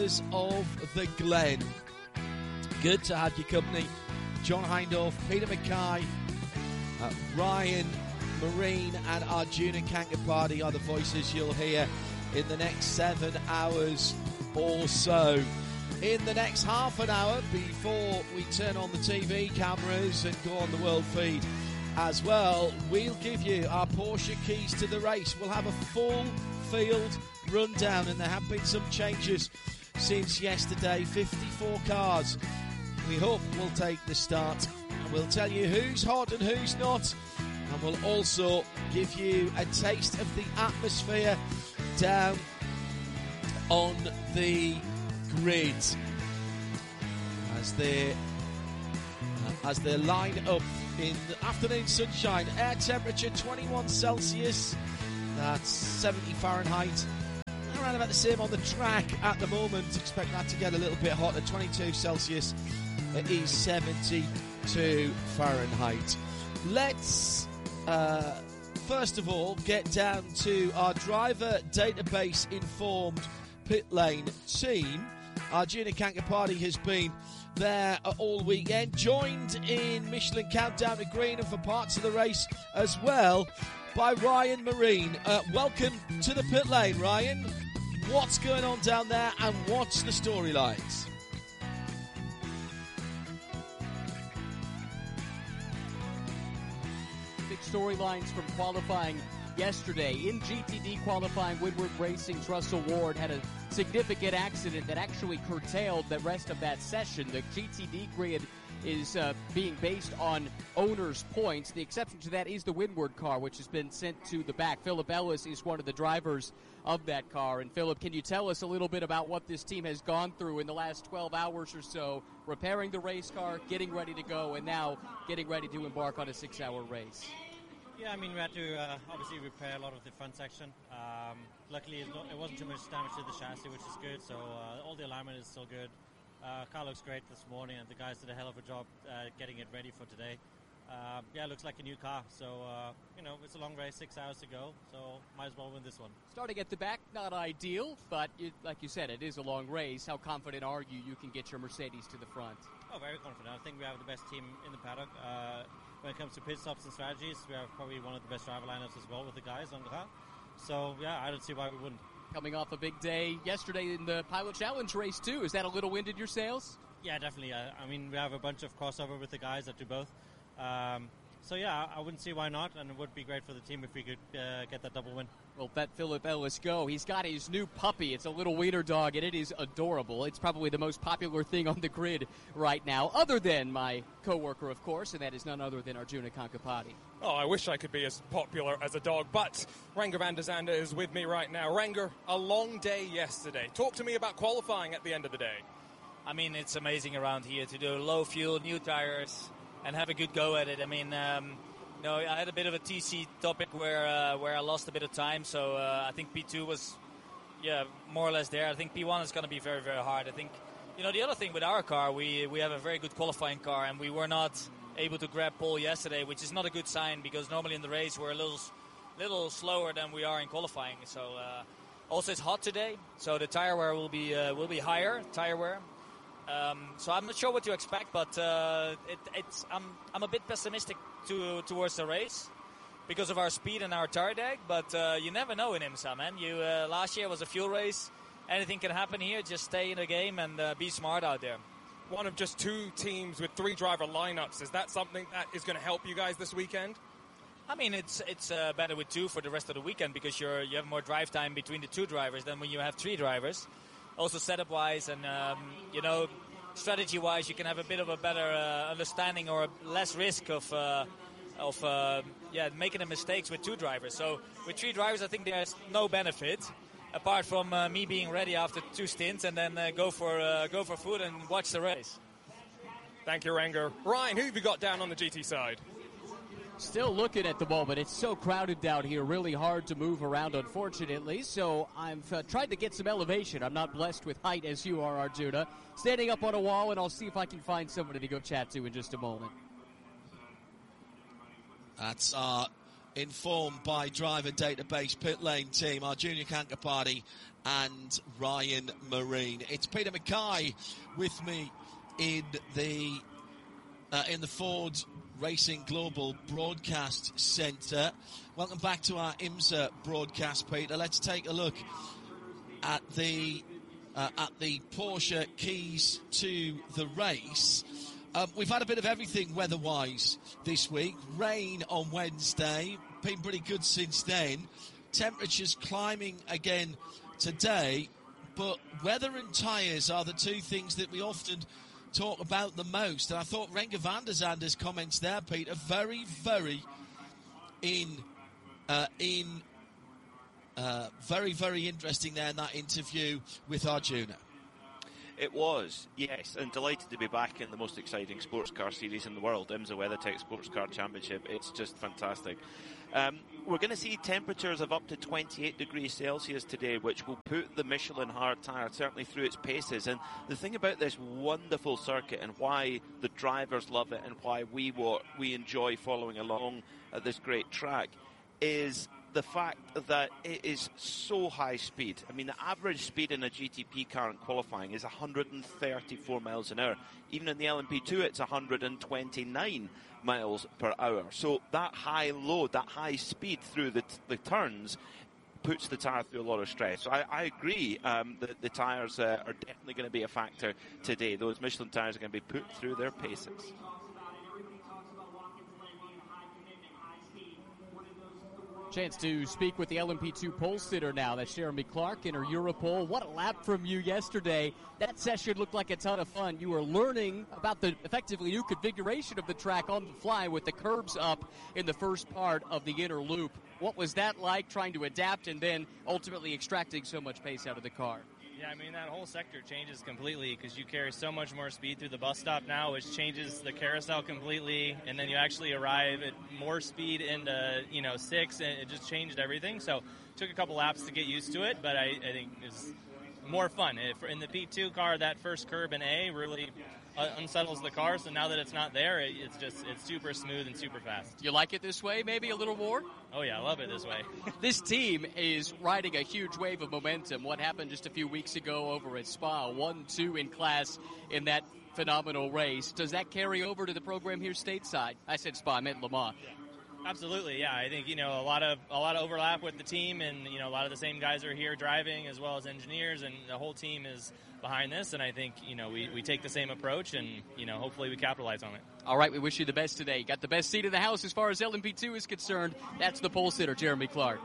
Rivers of the Glen. Good to have your company. John Hindhaugh, Peter Mackay, Ryan Marine and Arjuna Kankapati are the voices you'll hear in the next 7 hours or so. In the next half an hour, before we turn on the TV cameras and go on the world feed as well, we'll give you our Porsche keys to the race. We'll have a full field rundown, and there have been some changes since yesterday. 54 cars we hope will take the start, and we'll tell you who's hot and who's not, and we'll also give you a taste of the atmosphere down on the grid as they line up in the afternoon sunshine. Air temperature 21 Celsius, that's 70 Fahrenheit. Around about the same on the track at the moment. Expect that to get a little bit hotter. 22 Celsius, it is 72 Fahrenheit. Let's first of all get down to our driver database informed pit lane team. Arjuna Kankapati has been there all weekend, joined in Michelin Countdown to Green and for parts of the race as well by Ryan Marine. Welcome to the pit lane, Ryan. What's going on down there and what's the storylines? Big storylines from qualifying yesterday. In GTD qualifying, Woodward Racing's Russell Ward had a significant accident that actually curtailed the rest of that session. The GTD grid is being based on owners' points. The exception to that is the Windward car, which has been sent to the back. Philip Ellis is one of the drivers of that car. And Philip, can you tell us a little bit about what this team has gone through in the last 12 hours or so, repairing the race car, getting ready to go, and now getting ready to embark on a 6-hour race? Yeah, I mean, we had to obviously repair a lot of the front section. Luckily, it wasn't too much damage to the chassis, which is good. So all the alignment is still good. Car looks great this morning, and the guys did a hell of a job getting it ready for today. Yeah, it looks like a new car. So, it's a long race, 6 hours to go. So might as well win this one. Starting at the back, not ideal, but like you said, it is a long race. How confident are you can get your Mercedes to the front? Oh, very confident. I think we have the best team in the paddock. When it comes to pit stops and strategies, we have probably one of the best driver lineups as well with the guys on Gras. So, yeah, I don't see why we wouldn't. Coming off a big day yesterday in the Pilot Challenge race, too. Is that a little wind in your sails? Yeah, definitely. I mean, we have a bunch of crossover with the guys that do both. So, yeah, I wouldn't see why not, and it would be great for the team if we could get that double win. Well, let Philip Ellis go. He's got his new puppy. It's a little wiener dog, and it is adorable. It's probably the most popular thing on the grid right now, other than my co-worker, of course, and that is none other than Arjuna Kankapati. Oh, I wish I could be as popular as a dog, but Renger van der Zande is with me right now. Renger, a long day yesterday. Talk to me about qualifying at the end of the day. I mean, it's amazing around here to do low fuel, new tires, and have a good go at it. I mean, I had a bit of a TC topic where I lost a bit of time, so I think P2 was, more or less there. I think P1 is going to be very, very hard. I think, the other thing with our car, we have a very good qualifying car, and we were not able to grab pole yesterday, which is not a good sign because normally in the race we're a little slower than we are in qualifying. So also it's hot today, so the tire wear will be higher tire wear. So I'm not sure what to expect, but I'm a bit pessimistic towards the race because of our speed and our tire deck. But you never know in IMSA, man. Last year was a fuel race. Anything can happen here. Just stay in the game and be smart out there. One of just two teams with 3 driver lineups. Is that something that is going to help you guys this weekend? I mean, it's better with 2 for the rest of the weekend because you have more drive time between the 2 drivers than when you have 3 drivers. Also setup-wise and, strategy-wise, you can have a bit of a better understanding or less risk of making the mistakes with 2 drivers. So with 3 drivers, I think there's no benefit apart from me being ready after 2 stints and then go for food and watch the race. Thank you, Renger. Ryan, who have you got down on the GT side? Still looking at the moment. It's so crowded down here, really hard to move around, unfortunately. So I've tried to get some elevation. I'm not blessed with height as you are, Arjuna. Standing up on a wall, and I'll see if I can find somebody to go chat to in just a moment. That's our informed by driver database pit lane team, Arjuna Kankapati and Ryan Marine. It's Peter Mackay with me in the Ford Racing Global Broadcast Centre. Welcome back to our IMSA broadcast, Peter. Let's take a look at the Porsche keys to the race. We've had a bit of everything weather-wise this week. Rain on Wednesday, been pretty good since then. Temperatures climbing again today, but weather and tyres are the two things that we often talk about the most. And I thought Renger van der Zande's comments there, Peter, very, very very, very interesting there in that interview with Arjuna. It was, yes, and delighted to be back in the most exciting sports car series in the world, IMSA WeatherTech Sports Car Championship. It's just fantastic. We're going to see temperatures of up to 28 degrees Celsius today, which will put the Michelin hard tyre certainly through its paces. And the thing about this wonderful circuit and why the drivers love it and why we enjoy following along at this great track is the fact that it is so high speed. I mean, the average speed in a GTP car in qualifying is 134 miles an hour. Even in the LMP2, it's 129 miles per hour. So that high load, that high speed through the turns puts the tyre through a lot of stress. So I agree that the tyres are definitely going to be a factor today. Those Michelin tyres are going to be put through their paces. Chance to speak with the LMP2 pole sitter now. That's Jeremy Clark in her Europole. What a lap from you yesterday. That session looked like a ton of fun. You were learning about the effectively new configuration of the track on the fly with the curbs up in the first part of the inner loop. What was that like, trying to adapt and then ultimately extracting so much pace out of the car? Yeah, I mean, that whole sector changes completely because you carry so much more speed through the bus stop now, which changes the carousel completely, and then you actually arrive at more speed into, 6, and it just changed everything. So it took a couple laps to get used to it, but I think it was more fun. In the P2 car, that first curb in A really unsettles the car, so now that it's not there, it's super smooth and super fast. You like it this way, maybe a little more? Oh yeah, I love it this way. This team is riding a huge wave of momentum. What happened just a few weeks ago over at Spa, 1-2 in class in that phenomenal race. Does that carry over to the program here stateside? I said Spa, I meant Le Mans. Yeah. Absolutely, yeah. I think, a lot of overlap with the team, and, a lot of the same guys are here driving as well as engineers, and the whole team is behind this, and I think, we take the same approach, and, hopefully we capitalize on it. All right, we wish you the best today. You got the best seat in the house as far as LMP2 is concerned. That's the pole sitter, Jeremy Clark.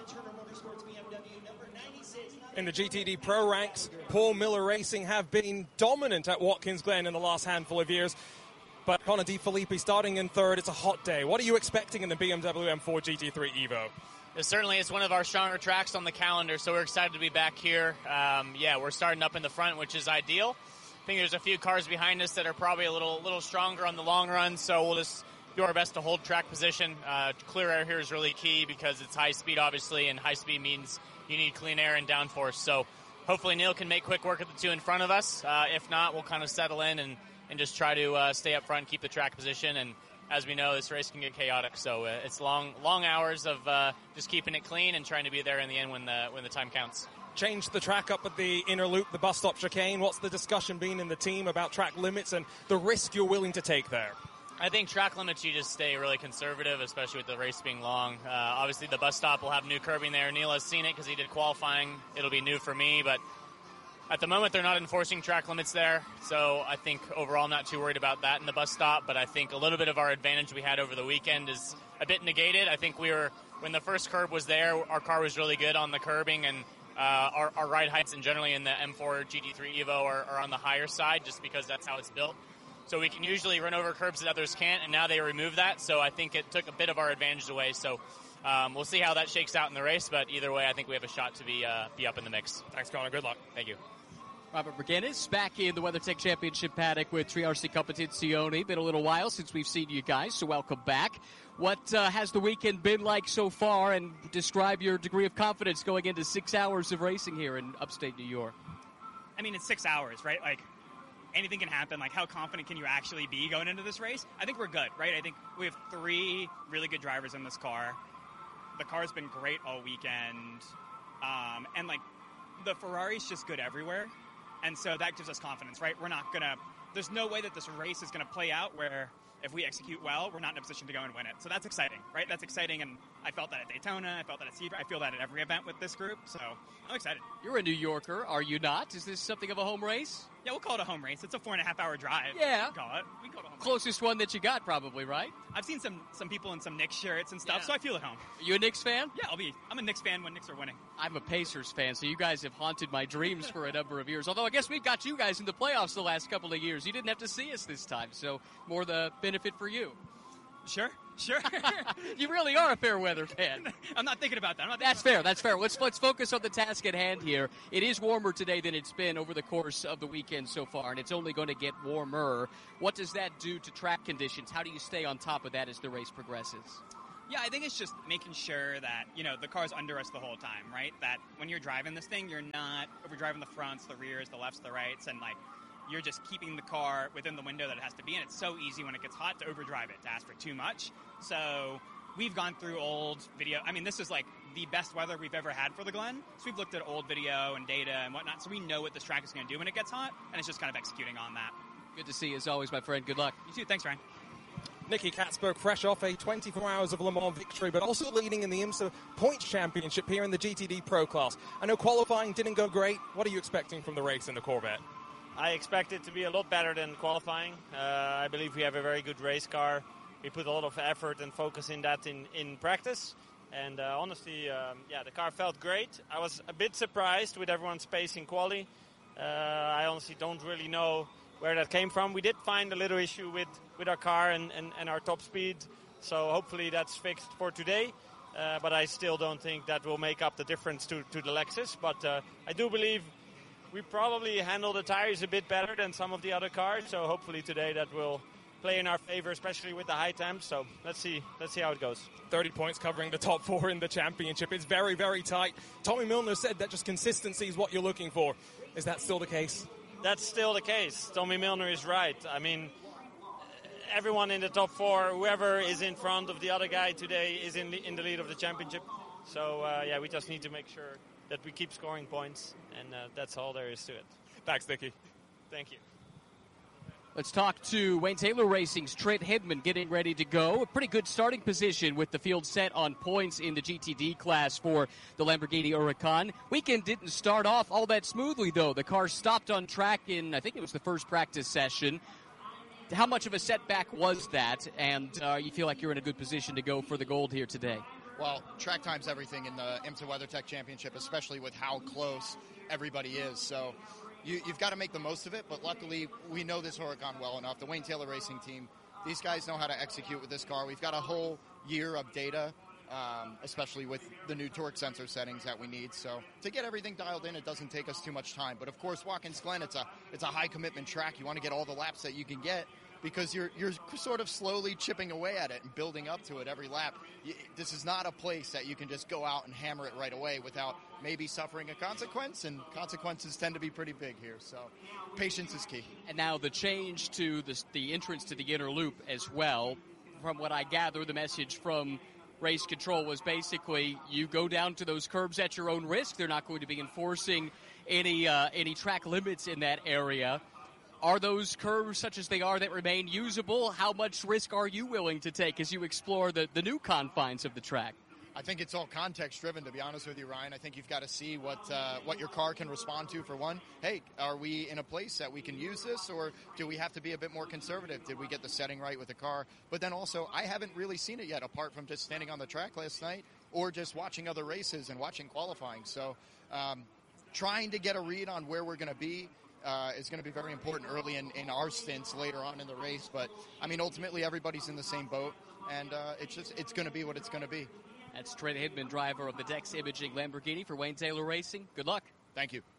In the GTD Pro ranks, Paul Miller Racing have been dominant at Watkins Glen in the last handful of years. But Connor De Filippi starting in third. It's a hot day. What are you expecting in the BMW M4 GT3 Evo? Certainly, it's one of our stronger tracks on the calendar, so we're excited to be back here. We're starting up in the front, which is ideal. I think there's a few cars behind us that are probably a little stronger on the long run, so we'll just do our best to hold track position. Clear air here is really key because it's high speed, obviously, and high speed means you need clean air and downforce. So hopefully Neil can make quick work of the two in front of us. If not, we'll kind of settle in and just try to stay up front, keep the track position. And as we know, this race can get chaotic, so it's long hours of just keeping it clean and trying to be there in the end when the time counts. Changed the track up at the inner loop, the bus stop chicane. What's the discussion been in the team about track limits and the risk you're willing to take there? I think track limits, you just stay really conservative, especially with the race being long. Obviously, the bus stop will have new curbing there. Neil has seen it because he did qualifying. It'll be new for me, but at the moment, they're not enforcing track limits there, so I think overall I'm not too worried about that in the bus stop, but I think a little bit of our advantage we had over the weekend is a bit negated. I think when the first curb was there, our car was really good on the curbing, and our ride heights and generally in the M4 GT3 Evo are on the higher side just because that's how it's built. So we can usually run over curbs that others can't, and now they remove that, so I think it took a bit of our advantage away. So we'll see how that shakes out in the race, but either way, I think we have a shot to be up in the mix. Thanks, Connor. Good luck. Thank you. Robert McGinnis back in the WeatherTech Championship paddock with Triarci Competizione. Been a little while since we've seen you guys, so welcome back. What has the weekend been like so far, and describe your degree of confidence going into 6 hours of racing here in upstate New York? I mean, it's 6 hours, right? Like, anything can happen. Like, how confident can you actually be going into this race? I think we're good, right? I think we have 3 really good drivers in this car. the car's been great all weekend, and like the Ferrari's just good everywhere, and so that gives us confidence, right? There's no way that this race is gonna play out where if we execute well, we're not in a position to go and win it. So that's exciting, right? That's exciting, and I felt that at Daytona, I felt that at Sebring, I feel that at every event with this group, so I'm excited. You're a New Yorker, are you not? Is this something of a home race? Yeah, we'll call it a home race. It's a 4.5-hour drive. Yeah. We can call it a home race. Closest one that you got, probably, right? I've seen some people in some Knicks shirts and stuff, so I feel at home. Are you a Knicks fan? Yeah, I'm a Knicks fan when Knicks are winning. I'm a Pacers fan, so you guys have haunted my dreams for a number of years. Although I guess we've got you guys in the playoffs the last couple of years. You didn't have to see us this time, so more the benefit for you. Sure. You really are a fair weather fan. I'm not thinking about that. That's fair. Let's focus on the task at hand here. It is warmer today than it's been over the course of the weekend so far, and it's only going to get warmer. What does that do to track conditions? How do you stay on top of that as the race progresses? Yeah, I think it's just making sure that, the car's under us the whole time, right? That when you're driving this thing, you're not overdriving the fronts, the rears, the lefts, the rights, and you're just keeping the car within the window that it has to be in. It's so easy when it gets hot to overdrive it, to ask for too much. So we've gone through old video. I mean, this is like the best weather we've ever had for the Glen. So we've looked at old video and data and whatnot. So we know what this track is going to do when it gets hot, and it's just kind of executing on that. Good to see you as always, my friend. Good luck. You too. Thanks, Ryan. Nicky Catsburg, fresh off a 24 Hours of Le Mans victory, but also leading in the IMSA Points Championship here in the GTD Pro class. I know qualifying didn't go great. What are you expecting from the race in the Corvette? I expect it to be a lot better than qualifying. I believe we have a very good race car. We put a lot of effort and focus in that in practice. And honestly, the car felt great. I was a bit surprised with everyone's pace in quali. I honestly don't really know where that came from. We did find a little issue with our car and our top speed. So hopefully that's fixed for today. But I still don't think that will make up the difference to the Lexus. But I do believe we probably handle the tires a bit better than some of the other cars, so hopefully today that will play in our favor, especially with the high temps. So let's see how it goes. 30 points covering the top 4 in the championship. It's very, very tight. Tommy Milner said that just consistency is what you're looking for. Is that still the case? That's still the case. Tommy Milner is right. I mean, everyone in the top 4, whoever is in front of the other guy today is in the lead of the championship. So we just need to make sure that we keep scoring points, and that's all there is to it. Thanks, Nicky. Thank you. Let's talk to Wayne Taylor Racing's Trent Hidman getting ready to go. A pretty good starting position with the field set on points in the GTD class for the Lamborghini Huracan. Weekend didn't start off all that smoothly, though. The car stopped on track in, I think it was the first practice session. How much of a setback was that, and you feel like you're in a good position to go for the gold here today? Well, track time's everything in the IMSA WeatherTech Championship, especially with how close everybody is. So you've got to make the most of it, but luckily we know this Huracan well enough. The Wayne Taylor Racing team, these guys know how to execute with this car. We've got a whole year of data, especially with the new torque sensor settings that we need. So to get everything dialed in, it doesn't take us too much time. But, of course, Watkins Glen, it's a high-commitment track. You want to get all the laps that you can get, because you're sort of slowly chipping away at it and building up to it every lap. This is not a place that you can just go out and hammer it right away without maybe suffering a consequence, and consequences tend to be pretty big here. So patience is key. And now the change to the entrance to the inner loop as well. From what I gather, the message from race control was basically you go down to those curbs at your own risk. They're not going to be enforcing any track limits in that area. Are those curves, such as they are, that remain usable? How much risk are you willing to take as you explore the new confines of the track? I think it's all context-driven, to be honest with you, Ryan. I think you've got to see what your car can respond to, for one. Hey, are we in a place that we can use this, or do we have to be a bit more conservative? Did we get the setting right with the car? But then also, I haven't really seen it yet, apart from just standing on the track last night or just watching other races and watching qualifying. So trying to get a read on where we're going to be is going to be very important early in our stints later on in the race. But, I mean, ultimately everybody's in the same boat, and it's going to be what it's going to be. That's Trent Hidman, driver of the Dex Imaging Lamborghini for Wayne Taylor Racing. Good luck. Thank you.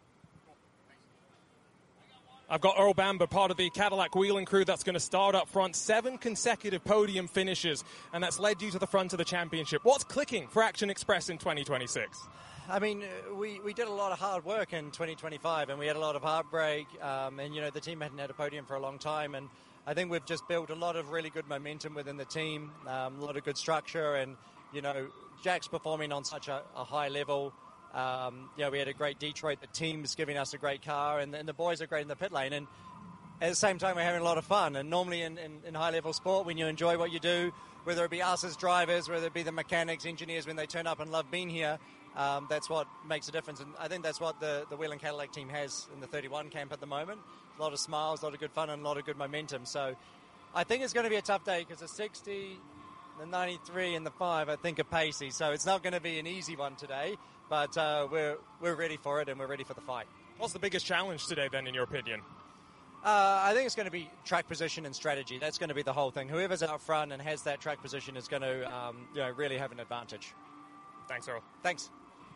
I've got Earl Bamber, part of the Cadillac wheeling crew that's going to start up front. 7 consecutive podium finishes, and that's led you to the front of the championship. What's clicking for Action Express in 2026? I mean, we did a lot of hard work in 2025, and we had a lot of heartbreak, and, the team hadn't had a podium for a long time, and I think we've just built a lot of really good momentum within the team, a lot of good structure, and, Jack's performing on such a high level. We had a great Detroit. The team's giving us a great car, and the boys are great in the pit lane. And at the same time, we're having a lot of fun. And normally in high-level sport, when you enjoy what you do, whether it be us as drivers, whether it be the mechanics, engineers, when they turn up and love being here, that's what makes a difference. And I think that's what the Whelen Cadillac team has in the 31 camp at the moment. A lot of smiles, a lot of good fun, and a lot of good momentum. So I think it's going to be a tough day because the 60, the 93, and the 5, I think, are pacey. So it's not going to be an easy one today, but we're ready for it, and we're ready for the fight. What's the biggest challenge today, then, in your opinion? I think it's going to be track position and strategy. That's going to be the whole thing. Whoever's out front and has that track position is going to really have an advantage. Thanks, Earl. Thanks.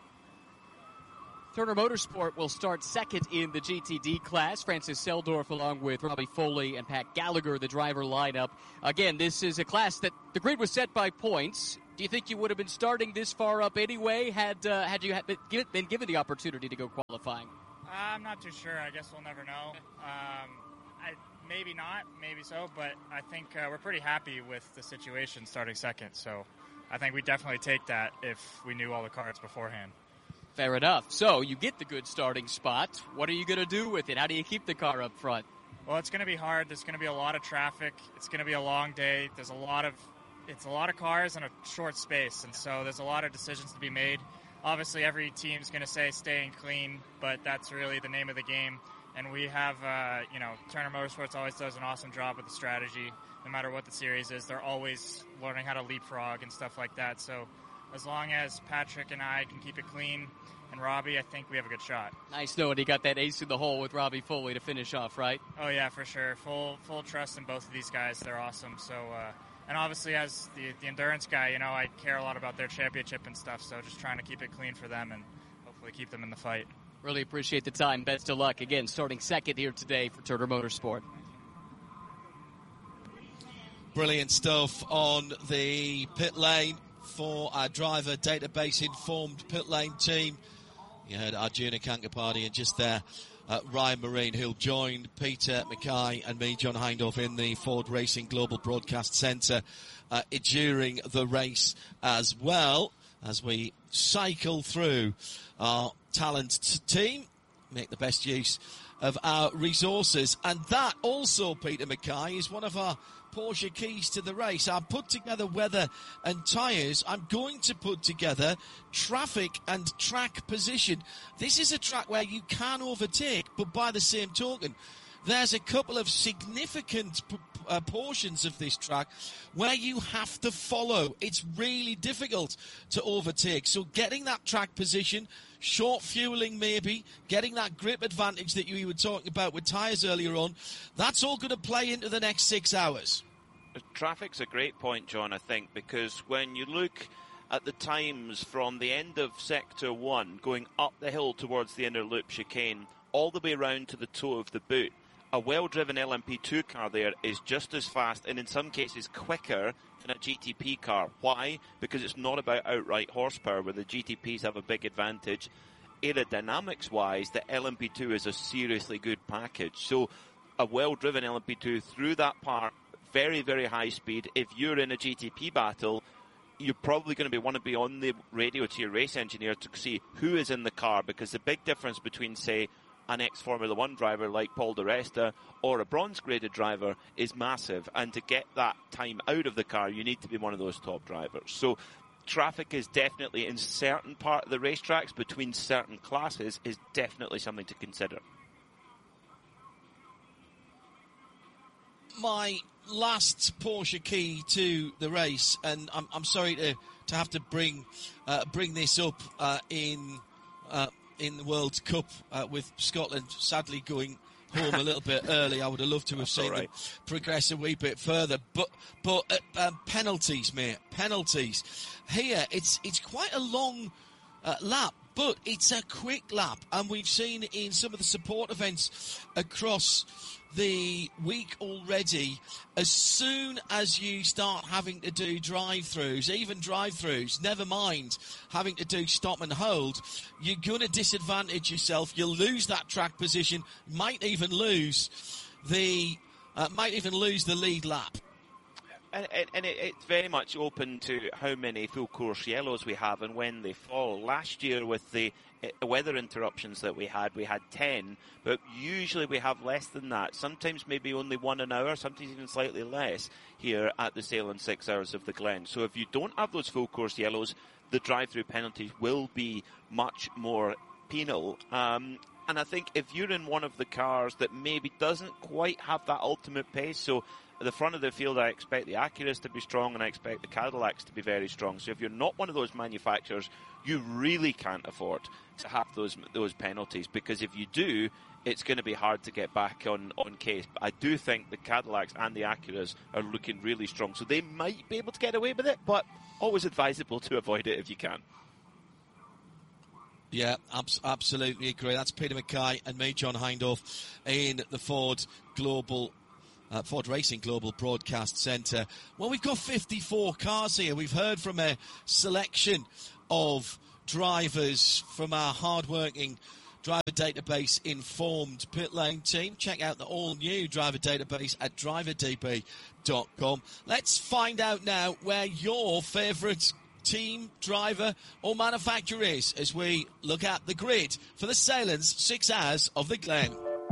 Turner Motorsport will start second in the GTD class. Francis Seldorf along with Robbie Foley and Pat Gallagher, the driver lineup. Again, this is a class that the grid was set by points. Do you think you would have been starting this far up anyway had you been given the opportunity to go qualifying? I'm not too sure. I guess we'll never know. Maybe not, maybe so, but I think we're pretty happy with the situation starting second. So I think we definitely take that if we knew all the cards beforehand. Fair enough. So you get the good starting spot. What are you going to do with it? How do you keep the car up front? Well, it's going to be hard. There's going to be a lot of traffic. It's going to be a long day. It's a lot of cars in a short space, and so there's a lot of decisions to be made. Obviously, every team's going to say staying clean, but that's really the name of the game. And we have, Turner Motorsports always does an awesome job with the strategy. No matter what the series is, they're always learning how to leapfrog and stuff like that. So as long as Patrick and I can keep it clean, and Robbie, I think we have a good shot. Nice knowing he got that ace in the hole with Robbie Foley to finish off, right? Oh, yeah, for sure. Full trust in both of these guys. They're awesome. So, and obviously as the endurance guy, I care a lot about their championship and stuff, so just trying to keep it clean for them and hopefully keep them in the fight. Really appreciate the time. Best of luck. Again, starting second here today for Turner Motorsport. Brilliant stuff on the pit lane for our driver database-informed pit lane team. You heard Arjuna Kankapati and just there Ryan Marine, who'll join Peter Mackay and me, John Hindhaugh, in the Ford Racing Global Broadcast Centre during the race as well, as we cycle through our talent team, make the best use of our resources. And that also, Peter Mackay, is one of our Porsche keys to the race. I've put together weather and tyres. I'm going to put together traffic and track position. This is a track where you can overtake, but by the same token, there's a couple of significant portions of this track where you have to follow. It's really difficult to overtake. So getting that track position, short fueling maybe, getting that grip advantage that you were talking about with tyres earlier on, that's all going to play into the next 6 hours. Traffic's a great point, John, I think, because when you look at the times from the end of Sector 1 going up the hill towards the inner loop chicane all the way around to the toe of the boot, a well-driven LMP2 car there is just as fast and in some cases quicker than a GTP car. Why? Because it's not about outright horsepower where the GTPs have a big advantage. Aerodynamics-wise, the LMP2 is a seriously good package. So a well-driven LMP2 through that part, very, very high speed. If you're in a GTP battle, you're probably going to want to be on the radio to your race engineer to see who is in the car, because the big difference between, say, an ex-Formula 1 driver like Paul di Resta or a bronze-graded driver is massive. And to get that time out of the car, you need to be one of those top drivers. So traffic is definitely, in certain part of the racetracks between certain classes, is definitely something to consider. My last Porsche key to the race, and I'm sorry to have to bring this up in the World Cup with Scotland sadly going home a little bit early. I would have loved to have seen them progress a wee bit further. But penalties, mate, penalties. Here, it's quite a long lap, but it's a quick lap. And we've seen in some of the support events across the week already, as soon as you start having to do drive-throughs, even drive-throughs, never mind having to do stop and hold, you're going to disadvantage yourself. You'll lose that track position, might even lose the lead lap. And it's very much open to how many full course yellows we have and when they fall. Last year with the weather interruptions that we had 10, but usually we have less than that. Sometimes maybe only 1 an hour, sometimes even slightly less here at the Salem 6 Hours of the Glen. So if you don't have those full course yellows, the drive-through penalties will be much more penal. And I think if you're in one of the cars that maybe doesn't quite have that ultimate pace, so at the front of the field, I expect the Acuras to be strong and I expect the Cadillacs to be very strong. So if you're not one of those manufacturers, you really can't afford to have those penalties, because if you do, it's going to be hard to get back on case. But I do think the Cadillacs and the Acuras are looking really strong. So they might be able to get away with it, but always advisable to avoid it if you can. Yeah, absolutely agree. That's Peter Mackay and me, John Hindhaugh, in the Ford Racing Global Broadcast Centre. Well, we've got 54 cars here. We've heard from a selection of drivers from our hard-working driver database informed pit lane team. Check out the all-new driver database at driverdb.com. Let's find out now where your favourite team, driver or manufacturer is as we look at the grid for the Salem 6 Hours of the Glen.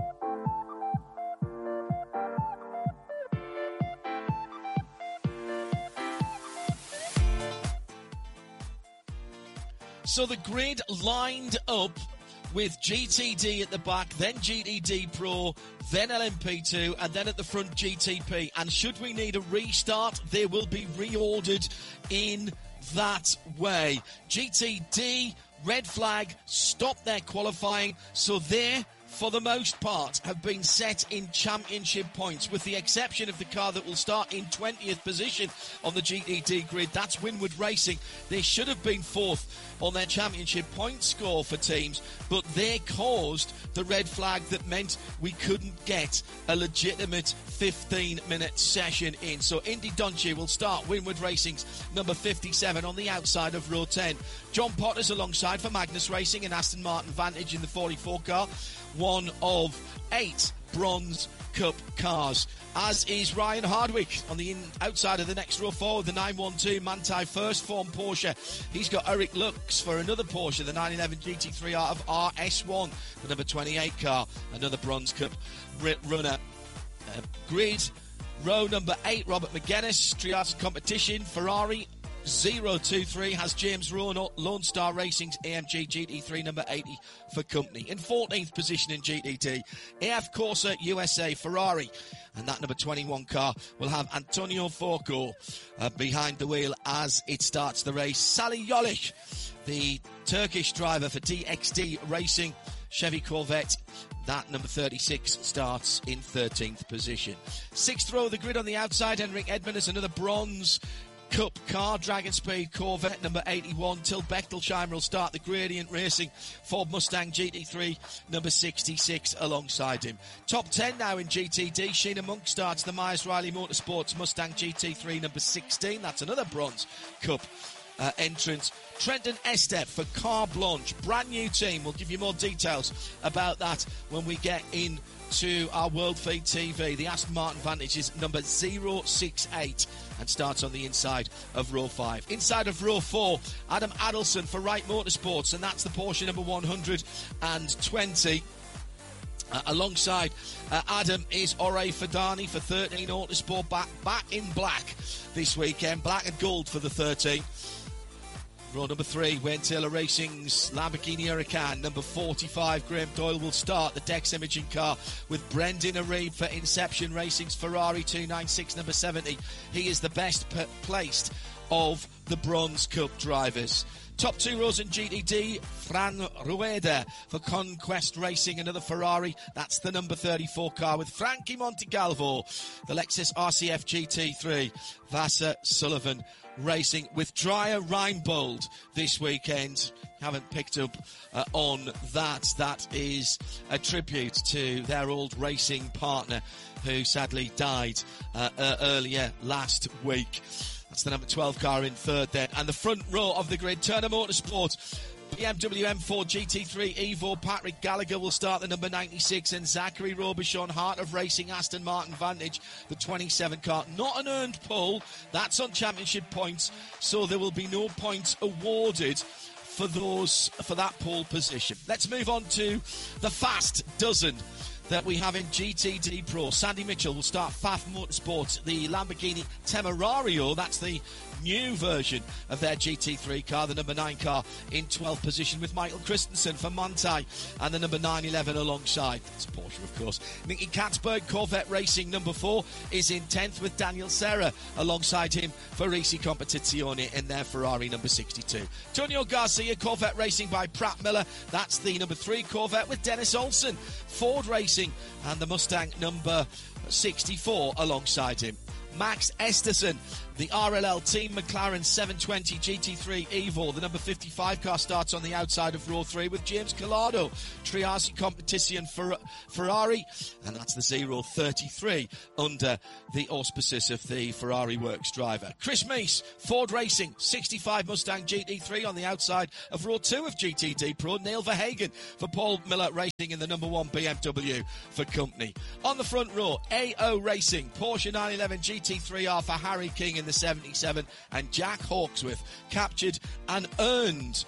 So the grid lined up with GTD at the back, then GTD Pro, then LMP2, and then at the front GTP. And should we need a restart, they will be reordered in that way. GTD, red flag, stopped their qualifying, so they, for the most part, have been set in championship points, with the exception of the car that will start in 20th position on the GTD grid. That's Winward Racing. They should have been 4th on their championship point score for teams, but they caused the red flag that meant we couldn't get a legitimate 15-minute session in. So Indy Doncic will start Winward Racing's number 57 on the outside of row 10. John Potter's alongside for Magnus Racing and Aston Martin Vantage in the 44 car, one of 8 Bronze Cup cars, as is Ryan Hardwick on the outside of the next row forward, the 912 Manthey First Form Porsche. He's got Eric Lux for another Porsche, the 911 GT3 out of RS1, the number 28 car, another Bronze Cup runner. Grid, row number 8, Robert McGuinness, Trias Competition, Ferrari 023 has James Rowan, Lone Star Racing's AMG GT3 number 80 for company. In 14th position in GTD, AF Corsa USA Ferrari. And that number 21 car will have Antonio Forco behind the wheel as it starts the race. Salih Yolich, the Turkish driver for DXD Racing, Chevy Corvette. That number 36 starts in 13th position. 6th row of the grid on the outside, Henrik Edmund is another Bronze Cup car, Dragon Speed Corvette number 81. Till Bechtelsheimer will start the Gradient Racing Ford Mustang GT3 number 66 alongside him. Top 10 now in GTD. Sheena Monk starts the Myers Riley Motorsports Mustang GT3 number 16. That's another Bronze Cup entrance. Trenton Estep for Car Blanche, brand new team. We'll give you more details about that when we get into our World Feed TV. The Aston Martin Vantage is number 068 and starts on the inside of row 5. Inside of row 4, Adam Adelson for Wright Motorsports, and that's the Porsche number 120. Alongside Adam is Ore Fadani for 13 Autosport, back in black this weekend, black and gold for the 13. Row number 3, Wayne Taylor Racing's Lamborghini Huracan. Number 45, Graham Doyle will start the Dex Imaging car with Brendan Arib for Inception Racing's Ferrari 296 number 70. He is the best placed of the Bronze Cup drivers. Top 2 rows in GTD, Fran Rueda for Conquest Racing, another Ferrari. That's the number 34 car with Frankie Montegalvo, the Lexus RCF GT3. Vassar Sullivan Racing with Dreyer Reinbold this weekend. Haven't picked up on that. That is a tribute to their old racing partner who sadly died earlier last week. That's the number 12 car in third then. And the front row of the grid, Turner Motorsport. BMW M4 GT3 Evo, Patrick Gallagher will start the number 96, and Zachary Robichon, Heart of Racing, Aston Martin Vantage, the 27 car. Not an earned pole, that's on championship points, so there will be no points awarded for that pole position. Let's move on to the fast dozen that we have in GTD Pro. Sandy Mitchell will start Pfaff Motorsports, the Lamborghini Temerario. That's the new version of their GT3 car, the number 9 car in 12th position, with Michael Christensen for Manthey and the number 911 alongside. That's Porsche, of course. Nicky Katzberg, Corvette Racing number 4, is in 10th with Daniel Serra alongside him for Risi Competizione in their Ferrari number 62. Antonio Garcia, Corvette Racing by Pratt Miller. That's the number 3 Corvette with Dennis Olsen. Ford Racing and the Mustang number 64 alongside him. Max Esterson, the RLL Team McLaren 720 GT3 Evo. The number 55 car starts on the outside of row 3 with James Collado. Triasi Competition Ferrari, and that's the 033 under the auspices of the Ferrari Works driver. Chris Meese, Ford Racing 65 Mustang GT3 on the outside of row 2 of GTD Pro. Neil Verhagen for Paul Miller Racing in the number 1 BMW for company. On the front row, AO Racing, Porsche 911 GT3R for Harry King in the 77, and Jack Hawksworth captured an earned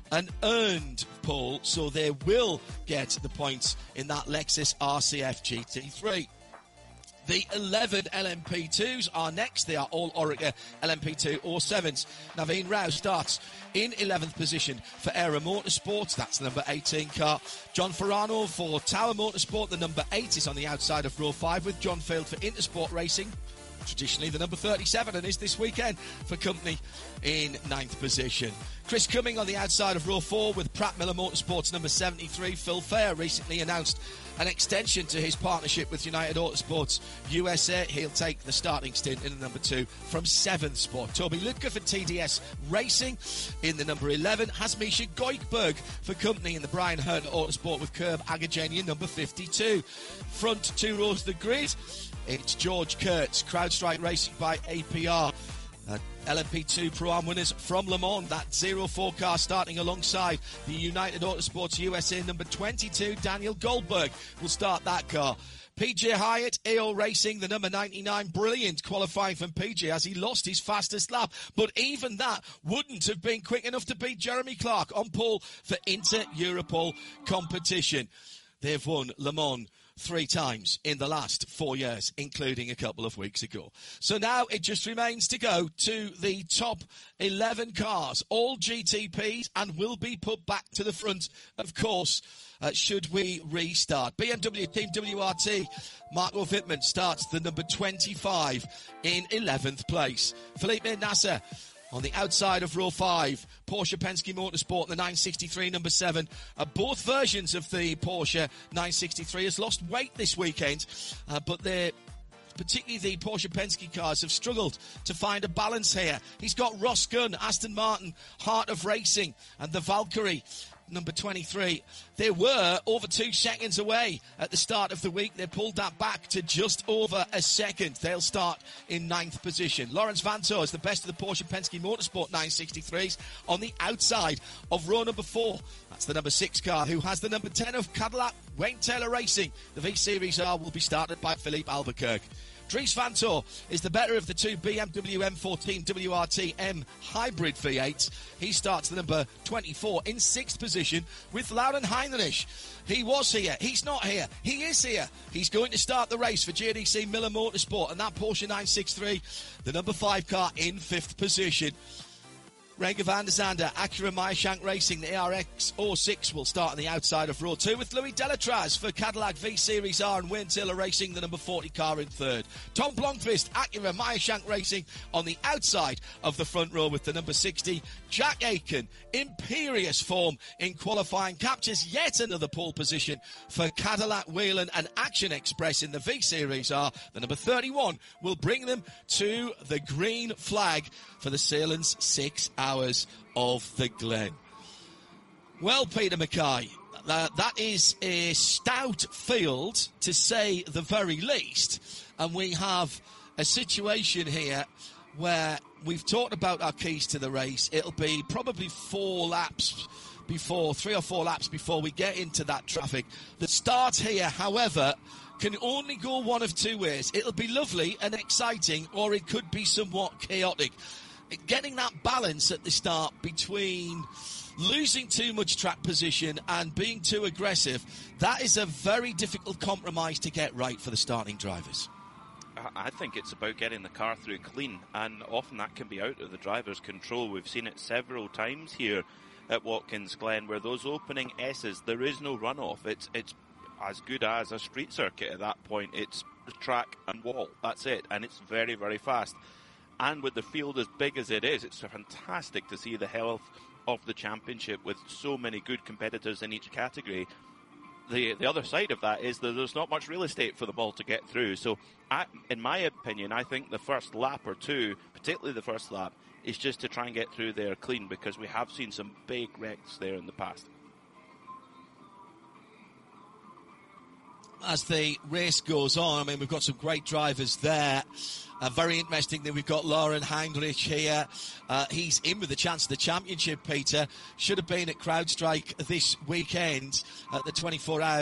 pole, so they will get the points in that Lexus RCF GT3. The 11 LMP2s are next. They are all Orica LMP2 07s. Naveen Rao starts in 11th position for Era Motorsports. That's the number 18 car. John Ferrano for Tower Motorsport. The number 8 is on the outside of row 5 with John Field for Intersport Racing. Traditionally the number 37, and is this weekend for company in 9th position. Chris Cumming on the outside of row 4 with Pratt Miller Motorsports number 73. Phil Fair recently announced an extension to his partnership with United Autosports USA. He'll take the starting stint in the number 2 from 7th spot. Toby Lütke for TDS Racing in the number 11. has Misha Goikberg for company in the Brian Herter Autosport with Curb Agajanian number 52. Front 2 rows of the grid, it's George Kurtz, CrowdStrike Racing by APR. LMP2 Pro-Am winners from Le Mans, that 04 car starting alongside the United Autosports USA number 22, Daniel Goldberg will start that car. PJ Hyatt, AO Racing, the number 99, brilliant qualifying from PJ as he lost his fastest lap, but even that wouldn't have been quick enough to beat Jeremy Clark on pole for Inter-Europol competition. They've won Le Mans 3 times in the last 4 years, including a couple of weeks ago. So now it just remains to go to the top 11 cars, all GTPs, and will be put back to the front, of course, should we restart. BMW Team WRT, Marco Wittmann starts the number 25 in 11th place. Felipe Nasser on the outside of row 5, Porsche Penske Motorsport, the 963 number 7. Both versions of the Porsche 963 has lost weight this weekend, but particularly the Porsche Penske cars have struggled to find a balance here. He's got Ross Gunn, Aston Martin, Heart of Racing, and the Valkyrie number 23. They were over 2 seconds away at the start of the week. They pulled that back to just over a second. They'll start in 9th position. Lawrence Vanthoor is the best of the Porsche Penske Motorsport 963s on the outside of row number 4. That's the number 6 car, who has the number 10 of Cadillac Wayne Taylor Racing. The V-Series R will be started by Philippe Albuquerque. Dries Vanthoor is the better of the 2 BMW M14 WRT M hybrid V8s. He starts the number 24 in 6th position with Laurent Heinrich. He was here. He's not here. He is here. He's going to start the race for JDC Miller Motorsport, and that Porsche 963, the number 5 car, in 5th position. Renger van der Zande, Acura Meyershank Racing, the ARX 06 will start on the outside of row 2 with Louis Delatraz for Cadillac V-Series R and Wayne Taylor Racing, the number 40 car, in 3rd. Tom Blomqvist, Acura Meyershank Racing on the outside of the front row with the number 60. Jack Aitken, imperious form in qualifying, captures yet another pole position for Cadillac Whelen and Action Express in the V-Series R. The number 31 will bring them to the green flag for the Sahlen's 6 hours of the Glen. Well, Peter Mackay, that is a stout field, to say the very least, and we have a situation here where we've talked about our keys to the race. It'll be probably 4 laps before, 3 or 4 laps before we get into that traffic. The start here, however, can only go one of 2 ways. It'll be lovely and exciting, or it could be somewhat chaotic. Getting that balance at the start between losing too much track position and being too aggressive, that is a very difficult compromise to get right for the starting drivers. I think it's about getting the car through clean, and often that can be out of the driver's control. We've seen it several times here at Watkins Glen, where those opening S's, there is no runoff. It's as good as a street circuit at that point. It's track and wall, that's it, and it's very, very fast. And with the field as big as it is, it's fantastic to see the health of the championship with so many good competitors in each category. The other side of that is that there's not much real estate for the ball to get through. So, in my opinion, I think the first lap or 2, particularly the first lap, is just to try and get through there clean, because we have seen some big wrecks there in the past. As the race goes on, I mean, we've got some great drivers there. Very interesting that we've got Lauren Heinrich here. He's in with a chance of the championship, Peter. Should have been at CrowdStrike this weekend at the 24 Hours